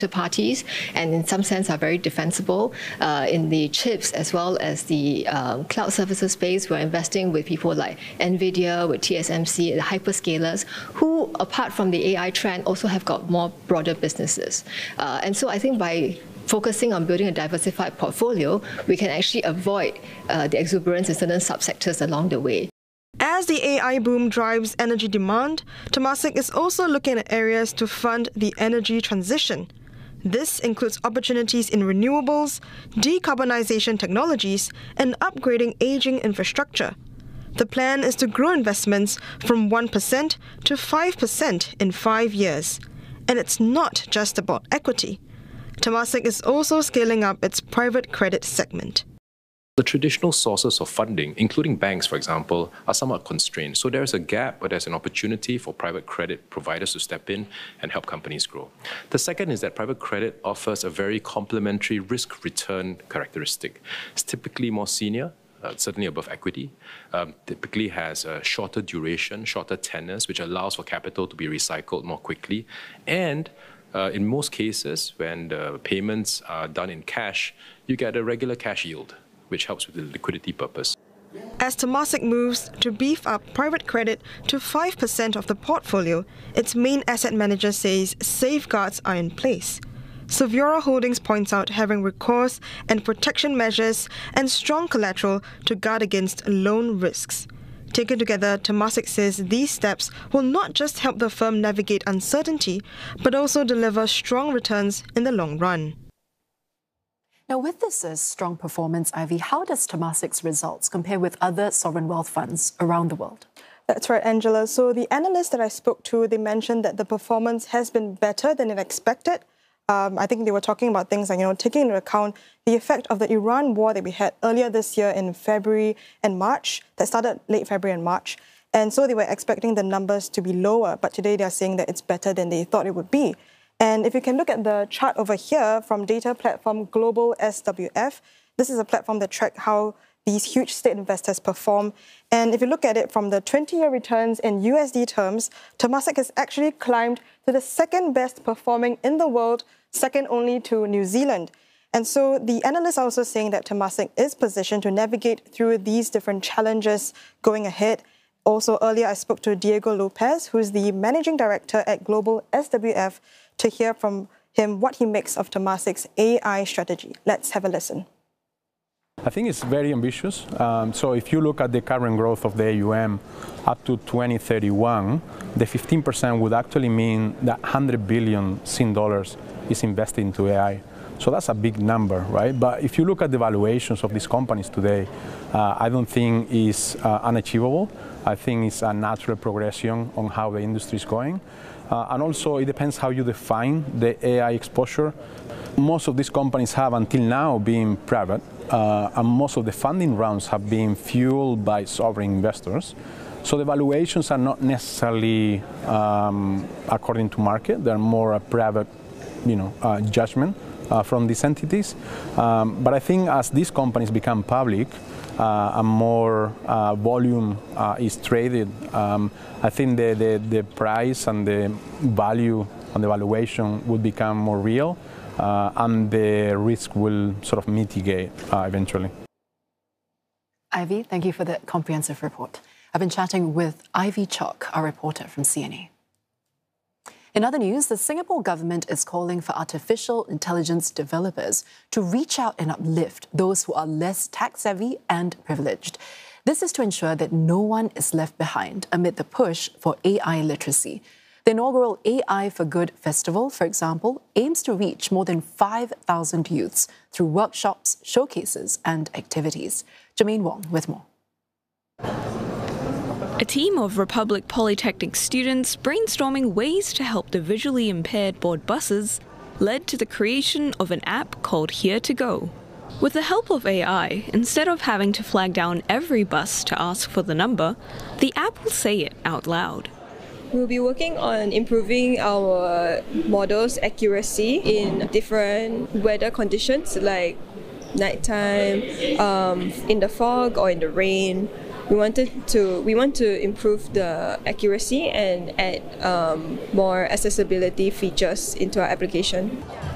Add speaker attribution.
Speaker 1: parties, and in some sense are very defensible. In the chips as well as the cloud services space, we're investing with people like NVIDIA, with TSMC, the hyperscalers, who, apart from the AI trend, also have got more broader businesses. And so I think by focusing on building a diversified portfolio, we can actually avoid the exuberance in certain subsectors along the way.
Speaker 2: As the AI boom drives energy demand, Temasek is also looking at areas to fund the energy transition. This includes opportunities in renewables, decarbonization technologies, and upgrading aging infrastructure. The plan is to grow investments from 1% to 5% in 5 years. And it's not just about equity. Temasek is also scaling up its private credit segment.
Speaker 3: The traditional sources of funding, including banks, for example, are somewhat constrained. So there's a gap, but there's an opportunity for private credit providers to step in and help companies grow. The second is that private credit offers a very complementary risk-return characteristic. It's typically more senior, certainly above equity, typically has a shorter duration, shorter tenors, which allows for capital to be recycled more quickly. And in most cases, when the payments are done in cash, you get a regular cash yield, which helps with the liquidity purpose.
Speaker 2: As Temasek moves to beef up private credit to 5% of the portfolio, its main asset manager says safeguards are in place. Saviora Holdings points out having recourse and protection measures and strong collateral to guard against loan risks. Taken together, Temasek says these steps will not just help the firm navigate uncertainty, but also deliver strong returns in the long run.
Speaker 4: Now, with this strong performance, Ivy, how does Temasek's results compare with other sovereign wealth funds around the world?
Speaker 2: That's right, Angela. So the analysts that I spoke to, they mentioned that the performance has been better than expected. I think they were talking about things like, taking into account the effect of the Iran war that we had earlier this year in February and March, that started late February and March. And so they were expecting the numbers to be lower, but today they're saying that it's better than they thought it would be. And if you can look at the chart over here from data platform Global SWF, this is a platform that tracks how these huge state investors perform. And if you look at it from the 20-year returns in USD terms, Temasek has actually climbed to the second best performing in the world, second only to New Zealand. And so the analysts are also saying that Temasek is positioned to navigate through these different challenges going ahead. Also, earlier I spoke to Diego Lopez, who is the managing director at Global SWF, to hear from him what he makes of Temasek's AI strategy. Let's have a listen.
Speaker 5: I think it's very ambitious. So if you look at the current growth of the AUM up to 2031, the 15% would actually mean that 100 billion Sing dollars is invested into AI. So that's a big number, right? But if you look at the valuations of these companies today, I don't think it's unachievable. I think it's a natural progression on how the industry is going. And also, it depends how you define the AI exposure. Most of these companies have, until now, been private, and most of the funding rounds have been fueled by sovereign investors. So the valuations are not necessarily according to market. They're more a private, judgment from these entities. But I think as these companies become public, and more volume is traded, I think the price and the value and the valuation will become more real, and the risk will sort of mitigate eventually.
Speaker 4: Ivy, thank you for the comprehensive report. I've been chatting with Ivy Chok, our reporter from CNA. In other news, the Singapore government is calling for artificial intelligence developers to reach out and uplift those who are less tax-savvy and privileged. This is to ensure that no one is left behind amid the push for AI literacy. The inaugural AI for Good Festival, for example, aims to reach more than 5,000 youths through workshops, showcases and activities. Jermaine Wong with more.
Speaker 6: A team of Republic Polytechnic students brainstorming ways to help the visually impaired board buses led to the creation of an app called Here to Go. With the help of AI, instead of having to flag down every bus to ask for the number, the app will say it out loud.
Speaker 7: We'll be working on improving our model's accuracy in different weather conditions like nighttime, in the fog or in the rain. We want to improve the accuracy and add more accessibility features into our application.